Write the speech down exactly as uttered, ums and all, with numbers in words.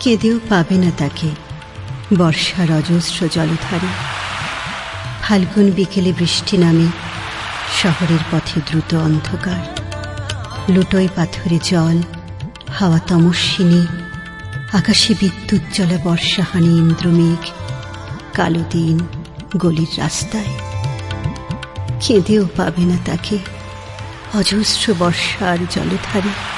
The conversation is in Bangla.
কেঁদেও পাবে না তাকে বর্ষার অজস্র জলধারে। ফাল্গুন বিকেলে বৃষ্টি নামে, শহরের পথে দ্রুত অন্ধকার। লুটোয় পাথরে জল, হাওয়া তমস্বিনী, আকাশে বিদ্যুৎ জ্বলা বর্ষাহানি ইন্দ্রমেঘ। কালো দিন গলির রাস্তায়, কেঁদেও পাবে না তাকে অজস্র বর্ষার জলধারে।